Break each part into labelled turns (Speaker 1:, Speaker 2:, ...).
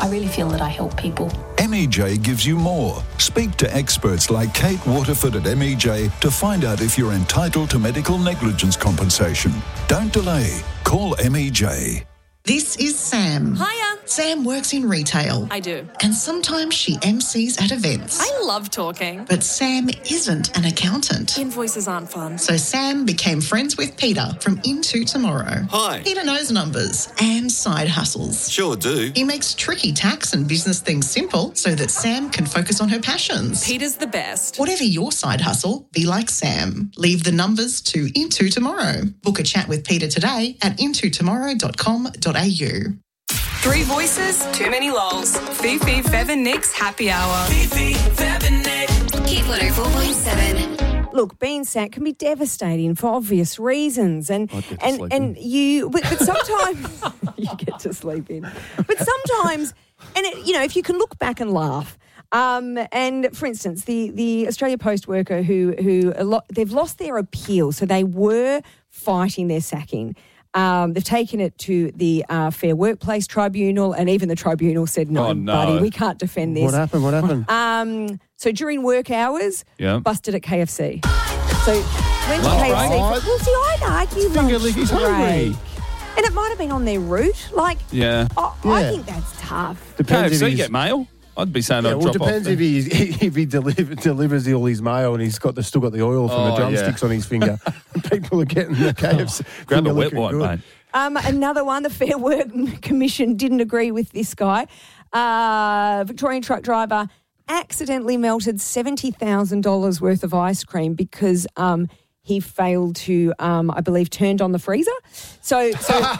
Speaker 1: I really feel that I help people.
Speaker 2: MEJ gives you more. Speak to experts like Kate Waterford at MEJ to find out if you're entitled to medical negligence compensation. Don't delay. Call MEJ.
Speaker 3: This is Sam.
Speaker 4: Hiya.
Speaker 3: Sam works in retail.
Speaker 4: I do.
Speaker 3: And sometimes she MCs at events.
Speaker 4: I love talking.
Speaker 3: But Sam isn't an accountant.
Speaker 4: Invoices aren't fun.
Speaker 3: So Sam became friends with Peter from Into Tomorrow.
Speaker 5: Hi.
Speaker 3: Peter knows numbers and side hustles.
Speaker 5: Sure do.
Speaker 3: He makes tricky tax and business things simple so that Sam can focus on her passions.
Speaker 4: Peter's the best.
Speaker 3: Whatever your side hustle, be like Sam. Leave the numbers to Into Tomorrow. Book a chat with Peter today at intotomorrow.com.au.
Speaker 4: Three voices, too many lols. Fifi, Fev and Nick's happy hour.
Speaker 6: Fifi, Fev and Nick.
Speaker 7: Hit 104.7.
Speaker 8: Look, being sacked can be devastating for obvious reasons, and you, but sometimes you get to sleep in. But sometimes, and if you can look back and laugh. And for instance, the Australia Post worker who they've lost their appeal, so they were fighting their sacking. They've taken it to the Fair Workplace Tribunal, and even the tribunal said, no, buddy, we can't defend this.
Speaker 9: What happened?
Speaker 8: So during work hours, busted at KFC. So went to
Speaker 9: Lunch
Speaker 8: KFC.
Speaker 9: break?
Speaker 8: Well, see, I'd argue
Speaker 9: Finger
Speaker 8: lunch
Speaker 9: licky's
Speaker 8: break.
Speaker 9: hungry.
Speaker 8: And it might have been on their route. I think that's tough.
Speaker 9: Depends if
Speaker 10: KFC
Speaker 9: he's-
Speaker 10: get mail? I'd be saying I'd
Speaker 9: well,
Speaker 10: drop
Speaker 9: depends
Speaker 10: off.
Speaker 9: if he delivers all his mail and he's still got the oil from the drumsticks on his finger. People are getting the KFC.
Speaker 10: Grab a
Speaker 9: finger
Speaker 10: wet
Speaker 9: looking
Speaker 10: one,
Speaker 9: good.
Speaker 10: mate.
Speaker 8: Another one, the Fair Work Commission didn't agree with this guy. Victorian truck driver accidentally melted $70,000 worth of ice cream because he failed to, I believe, turned on the freezer. So
Speaker 10: Well,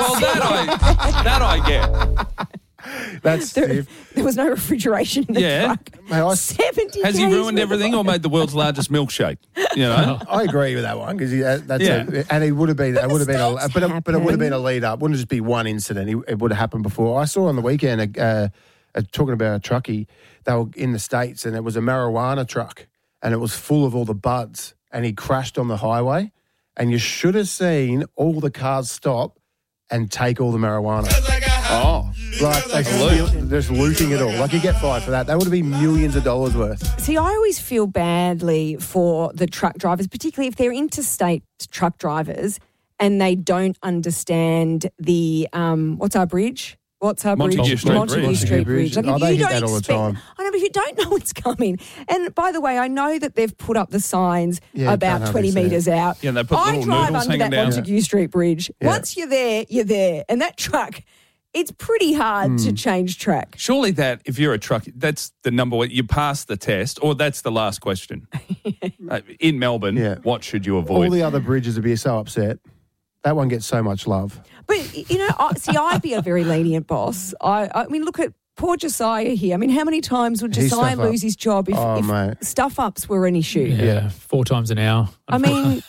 Speaker 10: that I get.
Speaker 9: That's
Speaker 8: there was no refrigeration in the truck.
Speaker 9: Mate,
Speaker 8: 70
Speaker 10: Has he
Speaker 8: Ks
Speaker 10: ruined
Speaker 8: worth
Speaker 10: everything
Speaker 8: of
Speaker 10: or made the world's largest milkshake? You know?
Speaker 9: I agree with that one because and it would have been but it would have been a lead up. It wouldn't just be one incident. It would have happened before. I saw on the weekend talking about a truckie. They were in the States and it was a marijuana truck and it was full of all the buds and he crashed on the highway and you should have seen all the cars stop and take all the marijuana.
Speaker 10: Oh.
Speaker 9: Like they're just looting it all. Like you get fired for that. That would have been millions of dollars worth.
Speaker 8: See, I always feel badly for the truck drivers, particularly if they're interstate truck drivers and they don't understand the, what's our bridge?
Speaker 10: Montague
Speaker 8: Street Bridge. Like,
Speaker 9: They
Speaker 8: if you
Speaker 9: hit that all the time.
Speaker 8: I know, but if you don't know what's coming. And by the way, I know that they've put up the signs
Speaker 9: Yeah,
Speaker 8: about
Speaker 9: don't
Speaker 8: 20
Speaker 9: understand.
Speaker 8: metres out.
Speaker 10: Yeah, and they put
Speaker 8: I
Speaker 10: little
Speaker 8: drive
Speaker 10: noodles
Speaker 8: under
Speaker 10: hanging
Speaker 8: that
Speaker 10: down.
Speaker 8: Montague Street Bridge.
Speaker 9: Yeah.
Speaker 8: Once you're there, you're there. And that truck, it's pretty hard to change track.
Speaker 10: Surely that, if you're a truck, that's the number one. You pass the test, or that's the last question. In Melbourne, what should you avoid?
Speaker 9: All the other bridges would be so upset. That one gets so much love.
Speaker 8: But, I'd be a very lenient boss. I mean, look at poor Josiah here. I mean, how many times would
Speaker 9: He's
Speaker 8: Josiah
Speaker 9: stuff up.
Speaker 8: lose his job if
Speaker 9: mate.
Speaker 8: stuff-ups were an issue?
Speaker 11: Yeah, 4 times an hour.
Speaker 8: I mean...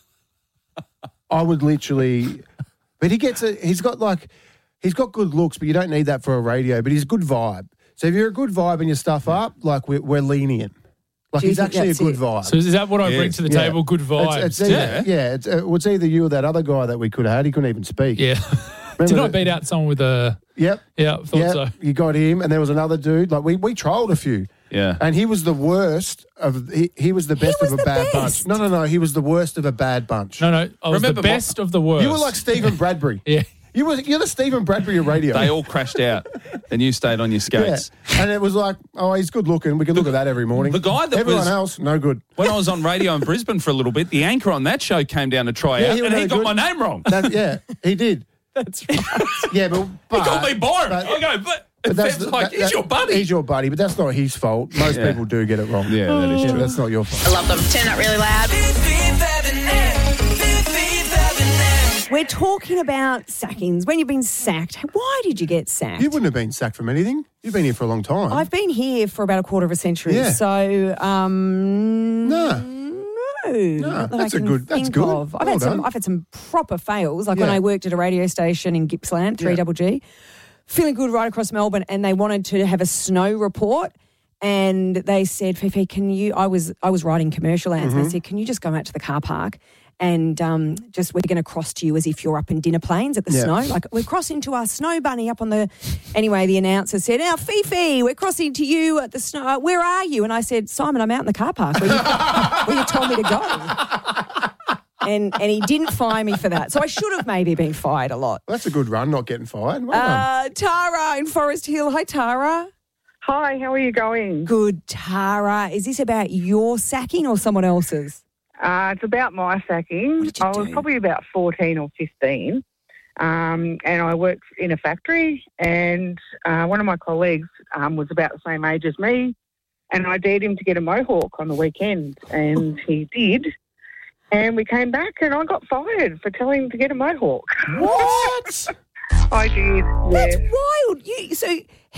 Speaker 9: I would literally... But he's got good looks, but you don't need that for a radio, but he's a good vibe. So if you're a good vibe and your stuff up, like we're lenient. Like
Speaker 8: Do you
Speaker 9: he's
Speaker 8: think
Speaker 9: actually a
Speaker 8: that's
Speaker 9: good
Speaker 8: it?
Speaker 9: vibe.
Speaker 11: So is that what I bring to the table? Good vibes.
Speaker 9: It's either you or that other guy that we could have had. He couldn't even speak.
Speaker 11: Yeah.
Speaker 9: Remember
Speaker 11: Did I beat out someone with a...
Speaker 9: Yep.
Speaker 11: Yeah, thought so.
Speaker 9: You got him, and there was another dude. Like we trolled a few.
Speaker 10: Yeah.
Speaker 9: And he was the worst of... He was the best of a bad bunch. No. He was the worst of a bad bunch.
Speaker 11: No. I was the best of the worst.
Speaker 9: You were like Stephen Bradbury.
Speaker 11: Yeah.
Speaker 9: You're the Stephen Bradbury of radio.
Speaker 10: They all crashed out, and you stayed on your skates.
Speaker 9: Yeah. And it was like, he's good looking. We can look at that every morning.
Speaker 10: The guy that
Speaker 9: Everyone
Speaker 10: was-
Speaker 9: else, no good.
Speaker 10: When I was on radio in Brisbane for a little bit, the anchor on that show came down to try out,
Speaker 9: was
Speaker 10: and he
Speaker 9: no
Speaker 10: got
Speaker 9: good.
Speaker 10: my name wrong.
Speaker 9: He did.
Speaker 8: That's right.
Speaker 9: Yeah, but
Speaker 10: He called me Byron. I go, but that's he's your buddy.
Speaker 9: He's your buddy, but that's not his fault. Most people do get it wrong.
Speaker 10: Yeah, that is true.
Speaker 9: That's not your fault.
Speaker 4: I love them. Turn that really loud.
Speaker 8: We're talking about sackings. When you've been sacked, why did you get sacked?
Speaker 9: You wouldn't have been sacked from anything. You've been here for a long time.
Speaker 8: I've been here for about a quarter of a century.
Speaker 9: Yeah.
Speaker 8: So,
Speaker 9: No, that's good.
Speaker 8: I've
Speaker 9: Well
Speaker 8: had
Speaker 9: done.
Speaker 8: I've had some proper fails. Like when
Speaker 9: Yeah.
Speaker 8: I worked at a radio station in Gippsland, 3GG, feeling good right across Melbourne, and they wanted to have a snow report. And they said, Fifi, can you? I was writing commercial ads. And they said, can you just go out to the car park and just we're going to cross to you as if you're up in dinner planes at the snow. Like, we're crossing to our snow bunny up on the... Anyway, the announcer said, now, Fifi, we're crossing to you at the snow. Where are you? And I said, Simon, I'm out in the car park where you told me to go. And he didn't fire me for that. So I should have maybe been fired a lot.
Speaker 9: Well, that's a good run, not getting fired. Well done.
Speaker 8: Tara in Forest Hill. Hi, Tara.
Speaker 1: Hi, how are you going?
Speaker 8: Good, Tara. Is this about your sacking or someone else's?
Speaker 1: It's about my sacking. I was probably about 14 or 15, and I worked in a factory, and one of my colleagues was about the same age as me, and I dared him to get a mohawk on the weekend, and he did. And we came back, and I got fired for telling him to get a mohawk.
Speaker 8: What?
Speaker 1: I did. Yeah.
Speaker 8: That's wild. So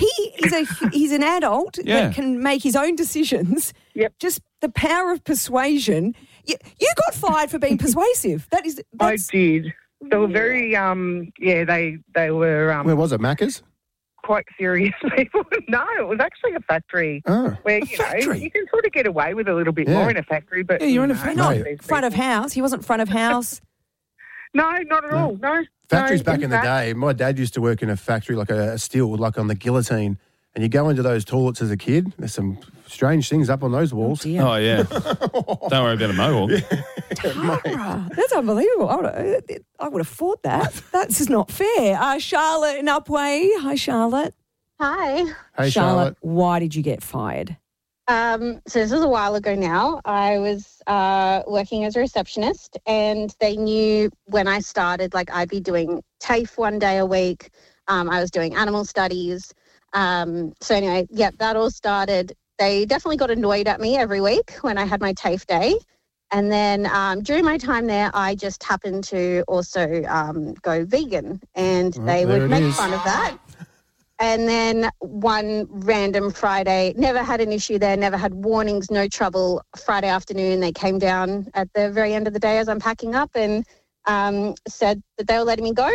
Speaker 8: he's an adult that can make his own decisions.
Speaker 1: Yep.
Speaker 8: Just the power of persuasion. You got fired for being persuasive.
Speaker 1: I did. They were very they were
Speaker 9: where was it, Macca's?
Speaker 1: Quite serious people. No, it was actually a factory where you can sort of get away with a little bit more in a factory. But
Speaker 8: you're in a factory. Front of house. He wasn't front of house.
Speaker 1: No, not at all. No.
Speaker 9: Factories back in the day. My dad used to work in a factory like a steel, like on the guillotine, and you go into those toilets as a kid. There's some strange things up on those walls.
Speaker 10: Oh yeah. Don't worry about a mohawk.
Speaker 8: Tara, that's unbelievable. I would have thought that. That's just not fair. Charlotte in Upwey. Hi, Charlotte.
Speaker 5: Hi.
Speaker 9: Hey, Charlotte.
Speaker 8: Why did you get fired?
Speaker 5: So this was a while ago now. I was working as a receptionist, and they knew when I started, like, I'd be doing TAFE one day a week. I was doing animal studies. So anyway, that all started. They definitely got annoyed at me every week when I had my TAFE day. And then during my time there, I just happened to also go vegan, and they would make fun of that. And then one random Friday, never had an issue there, never had warnings, no trouble. Friday afternoon, they came down at the very end of the day as I'm packing up and said that they were letting me go.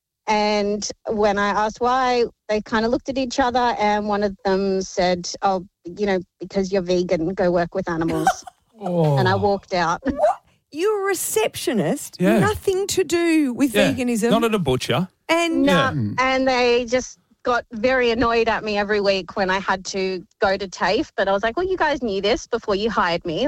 Speaker 5: And when I asked why, they kind of looked at each other, and one of them said, oh, because you're vegan, go work with animals. And I walked out.
Speaker 8: What? You're a receptionist, nothing to do with veganism.
Speaker 10: Not at a butcher.
Speaker 8: And
Speaker 5: and they just got very annoyed at me every week when I had to go to TAFE. But I was like, well, you guys knew this before you hired me.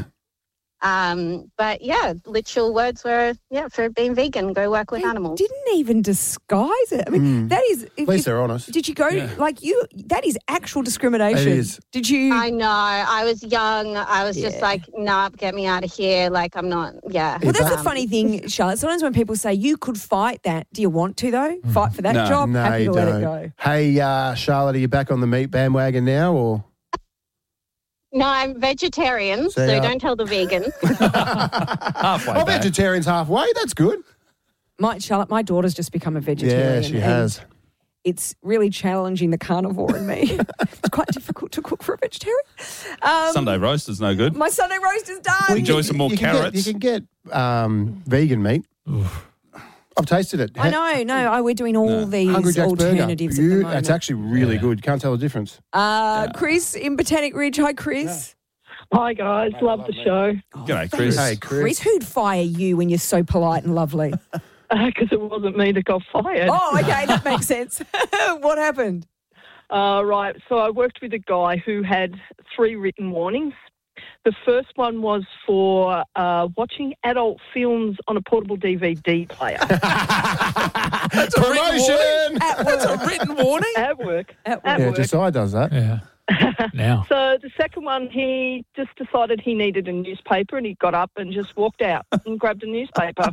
Speaker 5: But literal words were, for being vegan, go work with animals.
Speaker 8: Didn't even disguise it. I mean, that is...
Speaker 9: At least they're honest.
Speaker 8: Did you go, that is actual discrimination.
Speaker 9: It is.
Speaker 8: Did you...
Speaker 5: I know. I was young. I was just like, nah, get me out of here. Like, I'm not,
Speaker 8: Well, that's the funny thing, Charlotte. Sometimes when people say you could fight that, do you want to, though? Fight for that job?
Speaker 9: No,
Speaker 8: Happy to
Speaker 9: you
Speaker 8: let
Speaker 9: don't.
Speaker 8: it go.
Speaker 9: Hey, Charlotte, are you back on the meat bandwagon now, or...?
Speaker 5: No, I'm vegetarian, so don't tell the vegans.
Speaker 10: Halfway back.
Speaker 9: Vegetarian's halfway. That's good.
Speaker 8: Charlotte, my daughter's just become a vegetarian.
Speaker 9: Yeah, she has.
Speaker 8: It's really challenging the carnivore in me. It's quite difficult to cook for a vegetarian.
Speaker 10: Sunday roast is no good.
Speaker 8: My Sunday roast is done.
Speaker 10: Enjoy some more carrots.
Speaker 9: You can get vegan meat. I've tasted it.
Speaker 8: I know. We're doing all these alternatives at the moment.
Speaker 9: It's actually really good. Can't tell the difference.
Speaker 8: Chris in Botanic Ridge. Hi, Chris.
Speaker 6: Hi, guys. Love the show.
Speaker 10: G'day, Chris.
Speaker 9: Hey, Chris.
Speaker 8: Who'd fire you when you're so polite and lovely?
Speaker 6: Because it wasn't me that got fired.
Speaker 8: Oh, okay. That makes sense. What happened?
Speaker 6: Right. So I worked with a guy who had 3 written warnings. The first one was for watching adult films on a portable DVD player.
Speaker 10: That's a promotion. That's a written warning.
Speaker 6: At work.
Speaker 9: Josiah does that.
Speaker 11: Yeah. Now.
Speaker 6: So the second one, he just decided he needed a newspaper, and he got up and just walked out and grabbed a newspaper.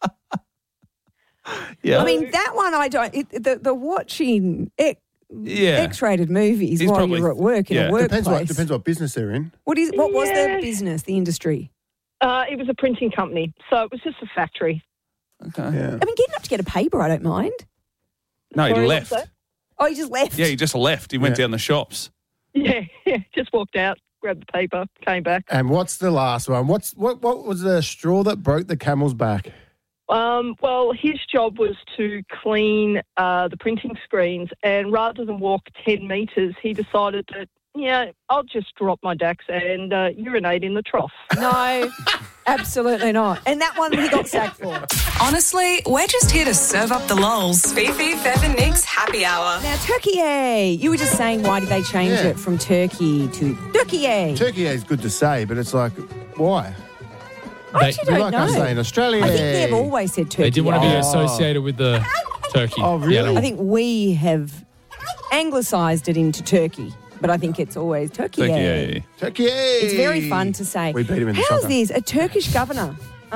Speaker 10: Yeah.
Speaker 8: I mean, that one I don't. The watching X-rated movies while you're at work in a workplace.
Speaker 9: Depends what business they're in.
Speaker 8: What was the business, the industry?
Speaker 6: It was a printing company, so it was just a factory.
Speaker 10: Okay.
Speaker 9: Yeah.
Speaker 8: I mean, getting up to get a paper, I don't mind.
Speaker 10: No, he left.
Speaker 8: Oh, he just left?
Speaker 10: Yeah, he just left. He went down the shops.
Speaker 6: Yeah, just walked out, grabbed the paper, came back.
Speaker 9: And what's the last one? What was the straw that broke the camel's back?
Speaker 6: Well, his job was to clean the printing screens, and rather than walk 10 metres, he decided that, I'll just drop my Dax and urinate in the trough.
Speaker 8: No. Absolutely not. And that one he got sacked for.
Speaker 4: Honestly, we're just here to serve up the lols. Fifi, Fev and Nick's Happy Hour.
Speaker 8: Now, Turkey. You were just saying, why did they change it from Turkey to Turkey?
Speaker 9: Turkey is good to say, but it's like, why?
Speaker 8: I actually don't
Speaker 9: like
Speaker 8: know.
Speaker 9: I say in Australia.
Speaker 8: I think they've always said Turkey.
Speaker 11: They didn't want to be associated with the turkey.
Speaker 9: Oh, really?
Speaker 8: I think we have anglicised it into Turkey, but I think it's always Turkey.
Speaker 9: Turkey.
Speaker 8: It's very fun to say.
Speaker 9: We beat him in the
Speaker 8: How's
Speaker 9: soccer.
Speaker 8: this? A Turkish governor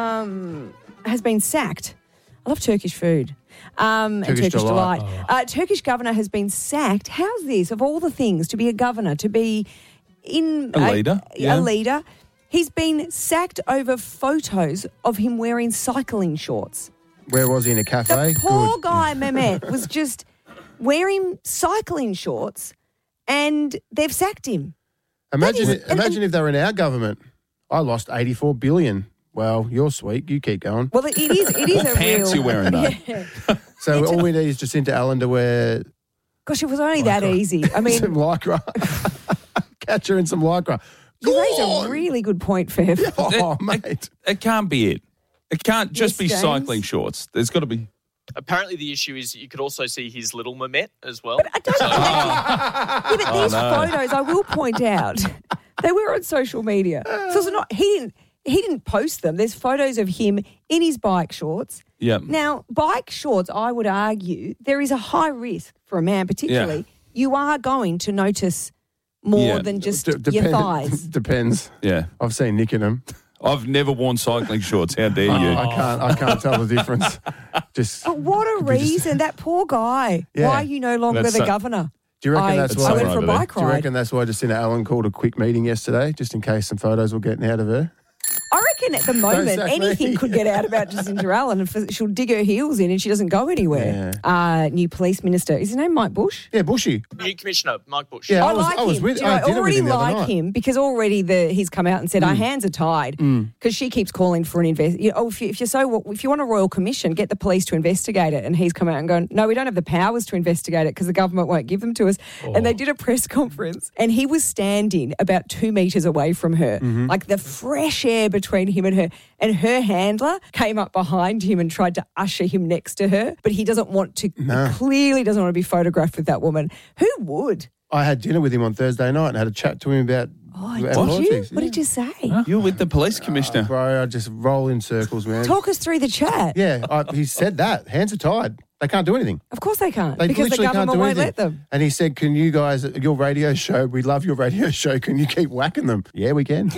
Speaker 8: has been sacked. I love Turkish food. And Turkish delight. Turkish governor has been sacked. How's this? Of all the things, to be a governor, to be in
Speaker 10: a leader.
Speaker 8: A leader. He's been sacked over photos of him wearing cycling shorts.
Speaker 9: Where was he, in a cafe?
Speaker 8: The poor guy, Mehmet, was just wearing cycling shorts and they've sacked him.
Speaker 9: Imagine if they were in our government. I lost 84 billion. Well, you're sweet. You keep going.
Speaker 8: Well, it is
Speaker 10: What
Speaker 8: a
Speaker 10: pants
Speaker 8: real...
Speaker 10: you wearing, though?
Speaker 8: Yeah.
Speaker 9: So all we need is Jacinta Allen to wear...
Speaker 8: Gosh, it was only that easy. I mean...
Speaker 9: some Lycra. Catch her in some Lycra.
Speaker 8: You raise a really good point, Fev.
Speaker 9: Oh, mate.
Speaker 10: It can't be it. It can't just be
Speaker 8: James?
Speaker 10: cycling shorts. There's got to be...
Speaker 12: Apparently the issue is you could also see his little Mehmet as well.
Speaker 8: But I don't Yeah, but these photos, I will point out, they were on social media. So it's not... He didn't post them. There's photos of him in his bike shorts.
Speaker 10: Yeah.
Speaker 8: Now, bike shorts, I would argue, there is a high risk for a man particularly. You are going to notice more than just your thighs.
Speaker 9: Depends.
Speaker 10: Yeah.
Speaker 9: I've seen Nick in them.
Speaker 10: I've never worn cycling shorts. How dare you?
Speaker 9: I can't tell the difference.
Speaker 8: But what a reason. That poor guy.
Speaker 9: Yeah.
Speaker 8: Why are you no longer the governor?
Speaker 9: Do you reckon that's why?
Speaker 8: I went for a bike ride.
Speaker 9: Do you reckon that's why Jacinta Allen called a quick meeting yesterday, just in case some photos were getting out of her?
Speaker 8: I reckon at the moment
Speaker 9: sack me.
Speaker 8: anything could get out about Jacinta Allen and she'll dig her heels in and she doesn't go anywhere. New police minister. Is his name Mike Bush?
Speaker 9: Yeah, Bushy.
Speaker 12: New Commissioner, Mike Bush.
Speaker 9: Yeah,
Speaker 8: I like him.
Speaker 9: with.
Speaker 8: I
Speaker 9: had dinner with
Speaker 8: already
Speaker 9: him the other
Speaker 8: like
Speaker 9: night.
Speaker 8: him because already he's come out and said our hands are tied because she keeps calling for an invest. If you want a royal commission, get the police to investigate it. And he's come out and gone, no, we don't have the powers to investigate it because the government won't give them to us. And they did a press conference and he was standing about 2 metres away from her, like the fresh air between him and her. And her handler came up behind him and tried to usher him next to her, but he doesn't want to. Clearly doesn't want to be photographed with that woman. Who would?
Speaker 9: I had dinner with him on Thursday night and had a chat to him about politics.
Speaker 8: What did you say?
Speaker 10: You're with the police commissioner.
Speaker 9: Bro, I just roll in circles, man.
Speaker 8: Talk us through the chat.
Speaker 9: Yeah, he said that. Hands are tied. They can't do anything.
Speaker 8: Of course they can't
Speaker 9: They
Speaker 8: because the
Speaker 9: literally can't
Speaker 8: government
Speaker 9: do
Speaker 8: won't
Speaker 9: anything.
Speaker 8: let them.
Speaker 9: And he said, can you guys, your radio show, we love your radio show, can you keep whacking them? Yeah, we can.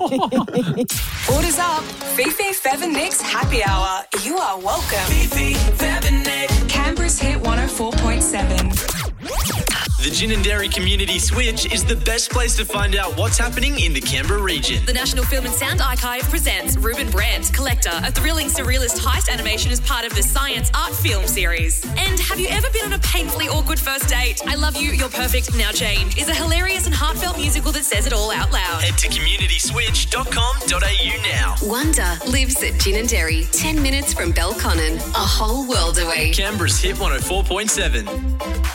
Speaker 4: Orders up. Fifi, Fev and Nick's Happy Hour. You are welcome. Fifi, Fev and Nick. Canberra's hit 104.7.
Speaker 13: The Gin and Dairy Community Switch is the best place to find out what's happening in the Canberra region.
Speaker 14: The National Film and Sound Archive presents Ruben Brandt, Collector, a thrilling surrealist heist animation as part of the Science Art Film series. And have you ever been on a painfully awkward first date? I Love You, You're Perfect, Now Jane is a hilarious and heartfelt musical that says it all out loud.
Speaker 13: Head to communityswitch.com.au now.
Speaker 7: Wonder lives at Gin and Dairy, 10 minutes from Belconnen, a whole world away.
Speaker 13: Canberra's hit 104.7.